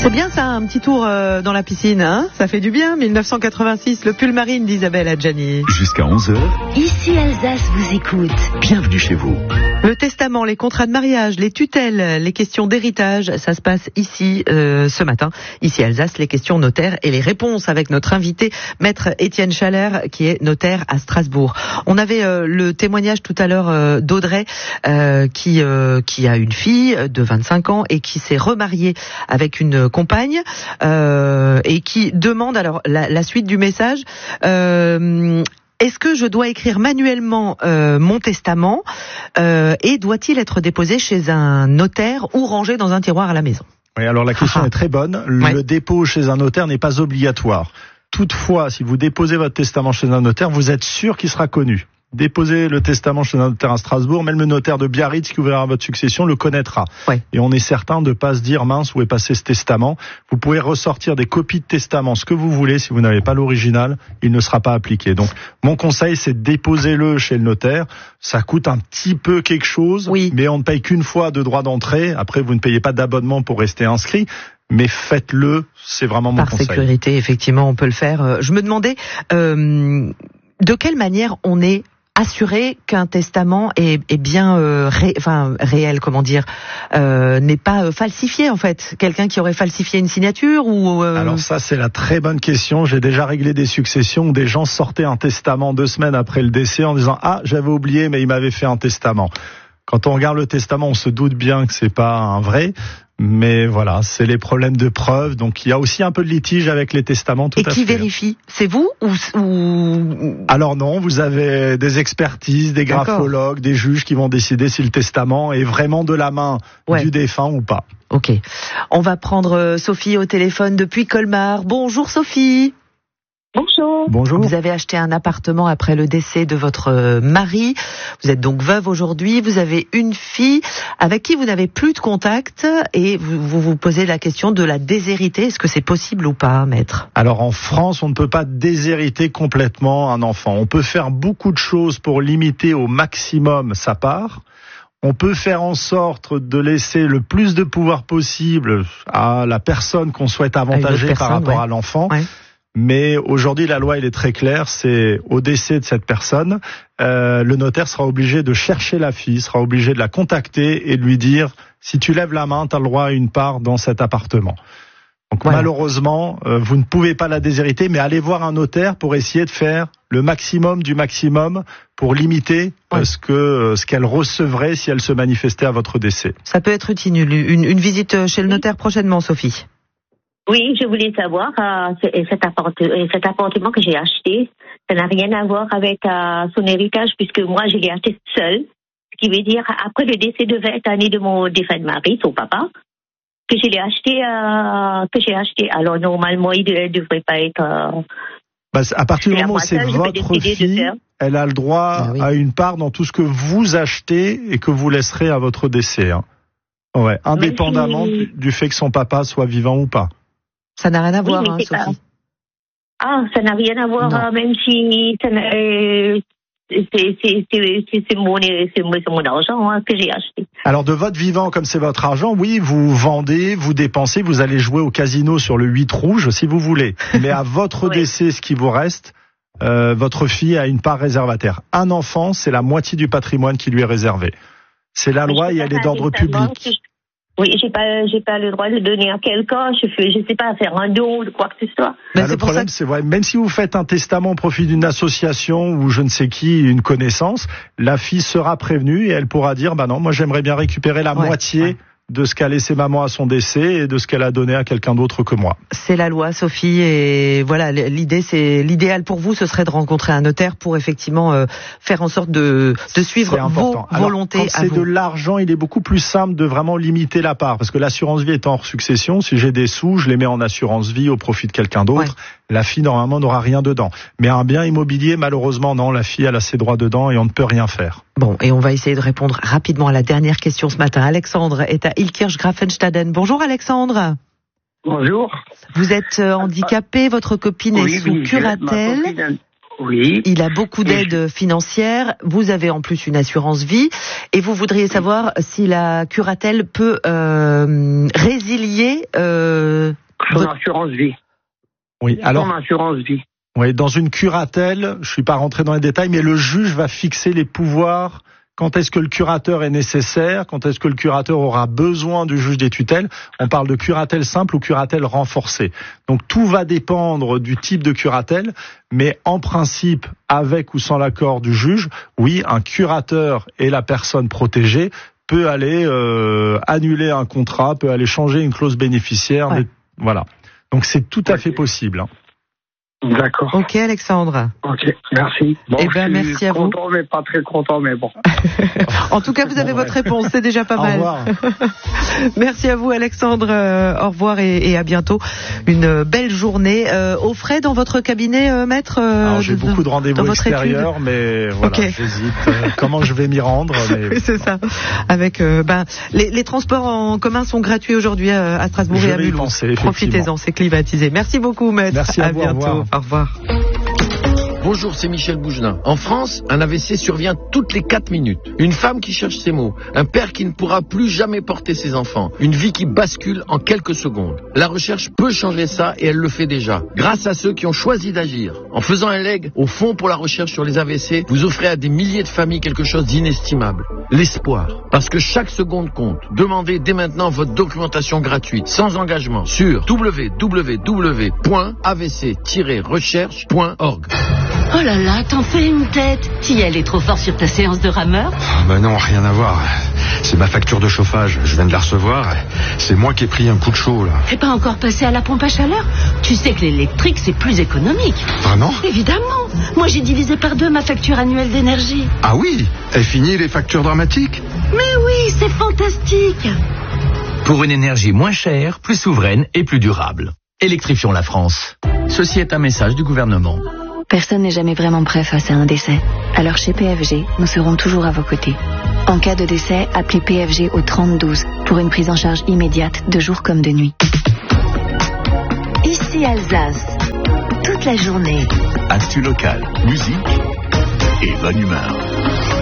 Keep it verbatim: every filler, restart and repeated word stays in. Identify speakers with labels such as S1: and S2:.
S1: C'est bien ça, un petit tour euh, dans la piscine, hein, ça fait du bien. dix-neuf cent quatre-vingt-six, le pull marine d'Isabelle Adjani.
S2: Jusqu'à onze heures.
S3: Ici Alsace vous écoute.
S2: Bienvenue chez vous.
S1: Le testament, les contrats de mariage, les tutelles, les questions d'héritage, ça se passe ici euh, ce matin. Ici Alsace, les questions notaires et les réponses avec notre invité, maître Étienne Schaller, qui est notaire à Strasbourg. On avait euh, le témoignage tout à l'heure euh, d'Audrey, euh, qui euh, qui a une fille de vingt-cinq ans et qui s'est remariée avec une compagne euh, et qui demande alors la, la suite du message. Euh, Est-ce que je dois écrire manuellement euh, mon testament euh, et doit-il être déposé chez un notaire ou rangé dans un tiroir à la maison?
S4: Oui, alors la question ah. est très bonne. Le ouais. dépôt chez un notaire n'est pas obligatoire. Toutefois, si vous déposez votre testament chez un notaire, vous êtes sûr qu'il sera connu. Déposez le testament chez un notaire à Strasbourg, même le notaire de Biarritz qui ouvrira votre succession le connaîtra. Ouais. Et on est certain de ne pas se dire, mince, où est passé ce testament. Vous pouvez ressortir des copies de testament, ce que vous voulez. Si vous n'avez pas l'original, il ne sera pas appliqué. Donc, mon conseil, c'est déposez-le chez le notaire. Ça coûte un petit peu quelque chose, oui. mais on ne paye qu'une fois de droit d'entrée. Après, vous ne payez pas d'abonnement pour rester inscrit. Mais faites-le, c'est vraiment mon
S1: Par
S4: conseil. Par
S1: sécurité, effectivement, on peut le faire. Je me demandais, euh, de quelle manière on est assurer qu'un testament est, est bien euh, ré, enfin, réel, comment dire, euh, n'est pas euh, falsifié en fait. Quelqu'un qui aurait falsifié une signature ou euh...
S4: Alors ça, c'est la très bonne question. J'ai déjà réglé des successions où des gens sortaient un testament deux semaines après le décès en disant « Ah, j'avais oublié, mais il m'avait fait un testament ». Quand on regarde le testament, on se doute bien que c'est pas un vrai. Mais voilà, c'est les problèmes de preuve. Donc il y a aussi un peu de litige avec les testaments. Tout
S1: Et
S4: à
S1: qui
S4: fait.
S1: vérifie? C'est vous ou, ou...
S4: Alors non, vous avez des expertises, des graphologues, des juges qui vont décider si le testament est vraiment de la main ouais. du défunt ou pas.
S1: Ok. On va prendre Sophie au téléphone depuis Colmar. Bonjour Sophie.
S5: Bonjour.
S4: Bonjour.
S1: Vous avez acheté un appartement après le décès de votre mari. Vous êtes donc veuve aujourd'hui. Vous avez une fille avec qui vous n'avez plus de contact et vous vous, vous posez la question de la déshériter. Est-ce que c'est possible ou pas, maître?
S4: Alors en France, on ne peut pas déshériter complètement un enfant. On peut faire beaucoup de choses pour limiter au maximum sa part. On peut faire en sorte de laisser le plus de pouvoir possible à la personne qu'on souhaite avantager personne, par rapport ouais. à l'enfant. Ouais. Mais aujourd'hui, la loi, elle est très claire, c'est au décès de cette personne, euh, le notaire sera obligé de chercher la fille, sera obligé de la contacter et de lui dire « Si tu lèves la main, tu as le droit à une part dans cet appartement ». Donc voilà. Malheureusement, euh, vous ne pouvez pas la déshériter, mais allez voir un notaire pour essayer de faire le maximum du maximum pour limiter ouais. euh, ce que euh, ce qu'elle recevrait si elle se manifestait à votre décès.
S1: Ça peut être utile, une, une visite chez le notaire prochainement, Sophie.
S5: Oui, je voulais savoir, euh, cet, appart- cet appartement que j'ai acheté, ça n'a rien à voir avec euh, son héritage puisque moi je l'ai acheté seul, ce qui veut dire après le décès de vingt années de mon défunt mari, son papa, que je l'ai acheté, euh, que j'ai acheté. Alors normalement il ne devrait pas être... Euh,
S4: bah, à partir du moment où c'est votre fille, elle a le droit ah, oui. à une part dans tout ce que vous achetez et que vous laisserez à votre décès. Hein. Ouais, indépendamment si... du fait que son papa soit vivant ou pas.
S1: Ça n'a rien à voir,
S5: oui,
S1: hein, Sophie.
S5: Pas... Ah, ça n'a rien à voir, hein, même si ça euh, c'est, c'est, c'est, c'est, mon, c'est mon argent hein, que j'ai acheté.
S4: Alors, de votre vivant, comme c'est votre argent, oui, vous vendez, vous dépensez, vous allez jouer au casino sur le huit rouge, si vous voulez. Mais à votre oui. décès, ce qui vous reste, euh, votre fille a une part réservataire. Un enfant, c'est la moitié du patrimoine qui lui est réservé. C'est la loi et elle est d'ordre public.
S5: Oui, j'ai pas, j'ai pas le droit de donner à quelqu'un. Je fais, je sais pas, faire un don ou quoi que ce soit.
S4: Bah, le problème, c'est vrai. Même si vous faites un testament au profit d'une association ou je ne sais qui, une connaissance, la fille sera prévenue et elle pourra dire, bah non, moi j'aimerais bien récupérer la ouais, moitié. Ouais. de ce qu'a laissé maman à son décès et de ce qu'elle a donné à quelqu'un d'autre que moi.
S1: C'est la loi, Sophie, et voilà, l'idée, c'est l'idéal pour vous, ce serait de rencontrer un notaire pour effectivement euh, faire en sorte de, de suivre vos Alors, volontés
S4: quand c'est
S1: à vous.
S4: de l'argent, il est beaucoup plus simple de vraiment limiter la part, parce que l'assurance vie étant hors succession, si j'ai des sous, je les mets en assurance vie au profit de quelqu'un d'autre. Ouais. La fille, normalement, n'aura rien dedans. Mais un bien immobilier, malheureusement, non, la fille, elle a ses droits dedans et on ne peut rien faire.
S1: Bon, et on va essayer de répondre rapidement à la dernière question ce matin. Alexandre est à Ilkirch-Grafenstaden. Bonjour Alexandre.
S6: Bonjour.
S1: Vous êtes handicapé, votre copine
S6: oui,
S1: est sous
S6: oui,
S1: curatelle.
S6: Oui.
S1: Il a beaucoup d'aide oui. financière. Vous avez en plus une assurance vie. Et vous voudriez savoir si la curatelle peut euh, résilier euh,
S2: Son
S4: Vous...
S2: assurance vie.
S4: Oui, alors.
S2: Son assurance vie.
S4: Oui, dans une curatelle, je suis pas rentré dans les détails, mais le juge va fixer les pouvoirs. Quand est-ce que le curateur est nécessaire? Quand est-ce que le curateur aura besoin du juge des tutelles? On parle de curatelle simple ou curatelle renforcée. Donc tout va dépendre du type de curatelle, mais en principe, avec ou sans l'accord du juge, oui, un curateur et la personne protégée peut aller euh, annuler un contrat, peut aller changer une clause bénéficiaire.
S1: Ouais.
S4: Mais, voilà. Donc c'est tout à fait possible. Hein.
S2: D'accord.
S1: Ok, Alexandre.
S2: Ok, merci. Bon,
S1: Eh ben,
S2: je suis
S1: merci à vous.
S2: content, mais pas très content, mais bon.
S1: En tout cas, vous avez
S4: Bon,
S1: votre
S4: ouais.
S1: réponse, c'est déjà pas
S4: Au
S1: mal.
S4: revoir.
S1: Merci à vous, Alexandre. Euh, au revoir et, et à bientôt. Une belle journée. Euh, au frais dans votre cabinet, euh, maître euh,
S4: Alors j'ai
S1: de-
S4: beaucoup de
S1: dans
S4: rendez-vous
S1: votre
S4: extérieurs, mais voilà,
S1: Ok.
S4: j'hésite. Euh, comment je vais m'y rendre mais...
S1: Oui, c'est ça. Avec euh, ben les, les transports en commun sont gratuits aujourd'hui à, à Strasbourg
S4: Je
S1: et à
S4: vais y
S1: Mulhouse.
S4: penser, effectivement.
S1: Profitez-en, c'est climatisé. Merci beaucoup, maître.
S4: Merci à vous, au
S1: bientôt.
S4: revoir.
S1: Au revoir.
S6: Bonjour, c'est Michel Bougelin. En France, un A V C survient toutes les quatre minutes. Une femme qui cherche ses mots, un père qui ne pourra plus jamais porter ses enfants, une vie qui bascule en quelques secondes. La recherche peut changer ça et elle le fait déjà. Grâce à ceux qui ont choisi d'agir. En faisant un leg au Fonds pour la recherche sur les A V C, vous offrez à des milliers de familles quelque chose d'inestimable. L'espoir. Parce que chaque seconde compte. Demandez dès maintenant votre documentation gratuite, sans engagement, sur w w w point a v c tiret recherche point org.
S3: Oh là là, t'en fais une tête. T'y allais trop fort sur ta séance de rameur?
S7: Ben non, rien à voir. C'est ma facture de chauffage, je viens de la recevoir. C'est moi qui ai pris un coup de chaud, là.
S3: T'es pas encore passé à la pompe à chaleur? Tu sais que l'électrique, c'est plus économique.
S7: Vraiment?
S3: Évidemment. Moi, j'ai divisé par deux ma facture annuelle d'énergie.
S7: Ah oui? Est fini les factures dramatiques?
S3: Mais oui, c'est fantastique.
S8: Pour une énergie moins chère, plus souveraine et plus durable. Électrifions la France. Ceci est un message du gouvernement.
S9: Personne n'est jamais vraiment prêt face à un décès. Alors chez P F G, nous serons toujours à vos côtés. En cas de décès, appelez P F G au trente douze pour une prise en charge immédiate de jour comme de nuit.
S3: Ici Alsace. Toute la journée.
S8: Actu local, musique et bonne humeur.